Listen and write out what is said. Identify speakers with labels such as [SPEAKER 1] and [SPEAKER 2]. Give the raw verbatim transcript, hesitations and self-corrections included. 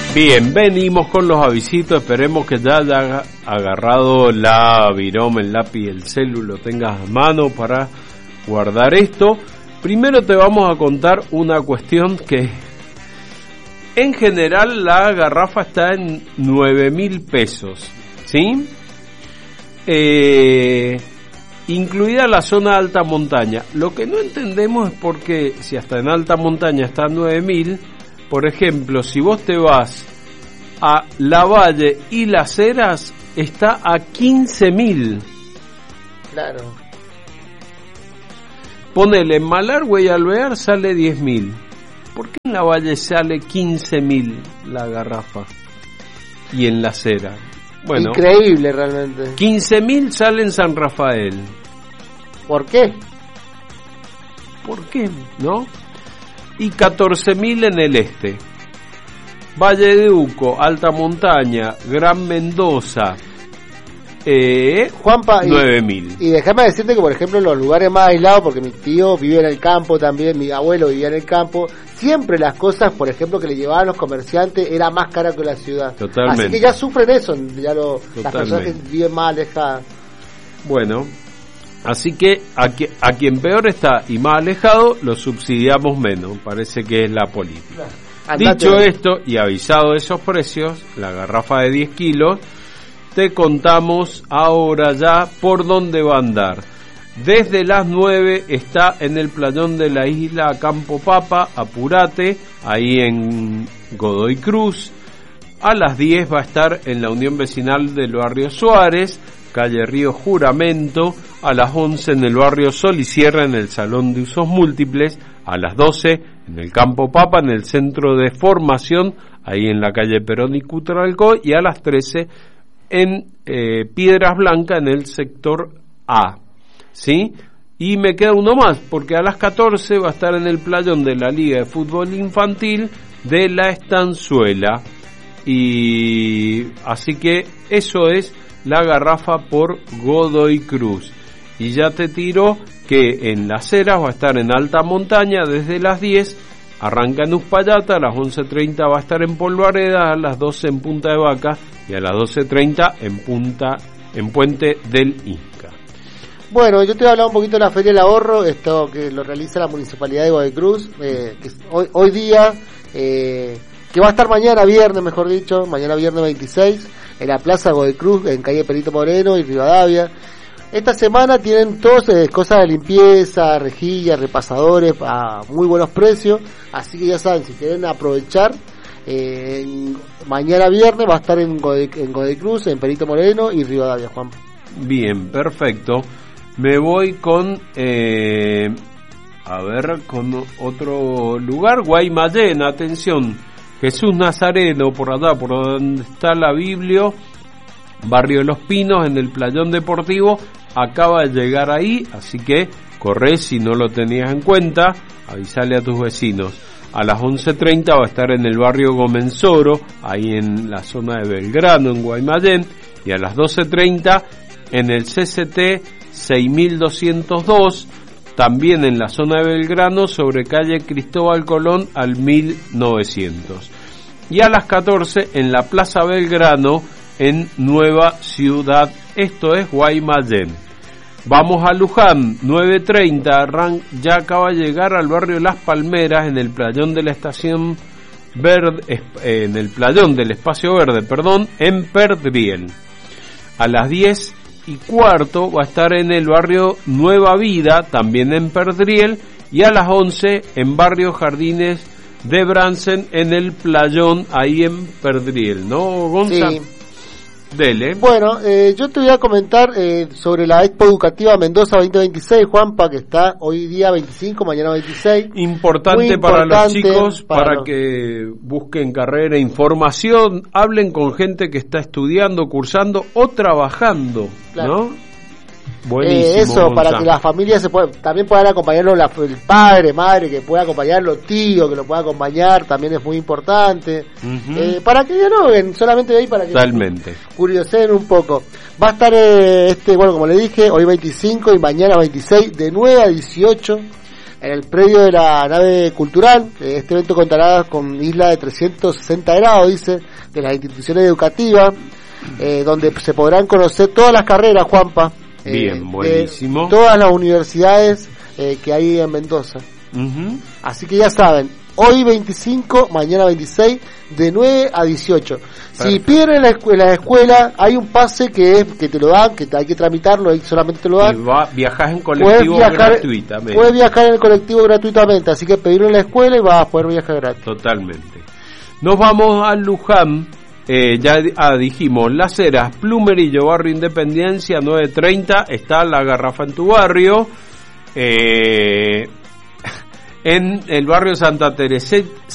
[SPEAKER 1] Bien, venimos con los avisitos, esperemos que ya haya agarrado la viroma, el lápiz y el celu, lo tengas a mano para guardar esto. Primero te vamos a contar una cuestión que en general la garrafa está en nueve mil pesos, ¿sí? Eh, incluida la zona de alta montaña. Lo que no entendemos es por qué, si hasta en alta montaña está nueve mil, por ejemplo, si vos te vas a La Valle y Las Heras, está a quince mil.
[SPEAKER 2] Claro.
[SPEAKER 1] Ponele, en Malargüe y Alvear sale diez mil. ¿Por qué en La Valle sale quince mil la garrafa? Y en Las Heras. Bueno,
[SPEAKER 2] increíble realmente.
[SPEAKER 1] quince mil sale en San Rafael.
[SPEAKER 2] ¿Por qué?
[SPEAKER 1] ¿Por qué? ¿No? Y catorce mil en el este. Valle de Uco, Alta Montaña, Gran Mendoza, eh,
[SPEAKER 2] Juanpa,
[SPEAKER 1] nueve mil.
[SPEAKER 2] Y, y déjame decirte que, por ejemplo, en los lugares más aislados, porque mi tío vive en el campo también, mi abuelo vivía en el campo, siempre las cosas, por ejemplo, que le llevaban los comerciantes era más cara que la ciudad.
[SPEAKER 1] Totalmente.
[SPEAKER 2] Así que ya sufren eso, ya lo, las personas que viven más alejadas.
[SPEAKER 1] Bueno, así que a, que a quien peor está y más alejado, lo subsidiamos menos, parece que es la política. Claro.
[SPEAKER 2] Andate.
[SPEAKER 1] Dicho esto y avisado esos precios, la garrafa de diez kilos, te contamos ahora ya por dónde va a andar. Desde las nueve está en el playón de la isla Campo Papa, apurate, ahí en Godoy Cruz. A las diez va a estar en la Unión Vecinal del Barrio Suárez, calle Río Juramento. A las once en el Barrio Sol y Sierra, en el Salón de Usos Múltiples. A las doce en el Campo Papa, en el Centro de Formación, ahí en la calle Perón y Cutralcó. Y a las trece en eh, Piedras Blancas, en el sector A, ¿sí? Y me queda uno más, porque a las catorce va a estar en el playón de la Liga de Fútbol Infantil de La Estanzuela. Y así que eso es la garrafa por Godoy Cruz. Y ya te tiro que en Las Heras va a estar en alta montaña desde las diez, arranca en Uspallata, a las once treinta va a estar en Polvareda, a las doce en Punta de Vaca y a las doce treinta en Punta en Puente del Inca.
[SPEAKER 2] Bueno, yo te voy a hablar un poquito de la Feria del Ahorro, esto que lo realiza la Municipalidad de Godoy Cruz, eh, que hoy, hoy día, eh, que va a estar mañana viernes, mejor dicho, mañana viernes veintiséis, en la Plaza Godoy Cruz, en calle Perito Moreno y Rivadavia. Esta semana tienen todas eh, cosas de limpieza, rejillas, repasadores a muy buenos precios, así que ya saben, si quieren aprovechar, eh, en, mañana viernes va a estar en Godoy, en Godoy Cruz, en Perito Moreno y Rivadavia, Juan.
[SPEAKER 1] Bien, perfecto. Me voy con, eh, a ver, con otro lugar, Guaymallén, atención, Jesús Nazareno, por allá, por donde está la Biblia, Barrio de los Pinos, en el Playón Deportivo, acaba de llegar ahí, así que corre si no lo tenías en cuenta, avisale a tus vecinos. A las once treinta va a estar en el barrio Gomenzoro, ahí en la zona de Belgrano, en Guaymallén, y a las doce treinta en el C C T seis mil doscientos dos, también en la zona de Belgrano, sobre calle Cristóbal Colón al mil novecientos. Y a las catorce en la Plaza Belgrano, en Nueva Ciudad, esto es Guaymallén. Vamos a Luján, nueve treinta, ya acaba de llegar al barrio Las Palmeras, en el playón de la estación verde, en el playón del espacio verde, perdón, en Perdriel. A las diez y cuarto va a estar en el barrio Nueva Vida, también en Perdriel, y a las once en barrio Jardines de Bransen, en el playón, ahí en Perdriel, ¿no, Gonzalo?
[SPEAKER 2] Sí.
[SPEAKER 1] Dele.
[SPEAKER 2] Bueno, eh, yo te voy a comentar eh, sobre la Expo Educativa Mendoza veinte veintiséis, Juanpa, que está hoy día veinticinco, mañana veintiséis.
[SPEAKER 1] Importante, importante para los chicos, para, para los... que busquen carrera, información, hablen con gente que está estudiando, cursando o trabajando, claro, ¿no? Buenísimo.
[SPEAKER 2] Eh, eso, Gonzalo, para que la familia se pueda, también puedan acompañarlo, la, el padre, madre, que pueda acompañarlo, tío, que lo pueda acompañar, también es muy importante. Uh-huh. Eh, para que dialoguen, solamente de ahí para que
[SPEAKER 1] totalmente
[SPEAKER 2] curiosen un poco. Va a estar eh, este, bueno, como le dije, hoy veinticinco y mañana veintiséis, de nueve a dieciocho, en el predio de la nave cultural. Este evento contará con isla de trescientos sesenta grados, dice, de las instituciones educativas, eh, donde se podrán conocer todas las carreras, Juanpa. Eh,
[SPEAKER 1] Bien, buenísimo.
[SPEAKER 2] Todas las universidades eh, que hay en Mendoza.
[SPEAKER 1] Uh-huh.
[SPEAKER 2] Así que ya saben, hoy veinticinco, mañana veintiséis, de nueve a dieciocho. Perfecto. Si pierden la escuela, la escuela, hay un pase que es que te lo dan, que hay que tramitarlo, ahí solamente te lo dan.
[SPEAKER 1] Y va, viajas en colectivo
[SPEAKER 2] puedes viajar,
[SPEAKER 1] gratuitamente.
[SPEAKER 2] Puedes viajar en el colectivo gratuitamente, así que pedirlo en la escuela y vas a poder viajar gratis.
[SPEAKER 1] Totalmente. Nos vamos a Luján, eh, ya ah, dijimos, Las Heras, Plumerillo, Barrio Independencia, nueve treinta, está La Garrafa en tu barrio. Eh... En el barrio Santa Teresa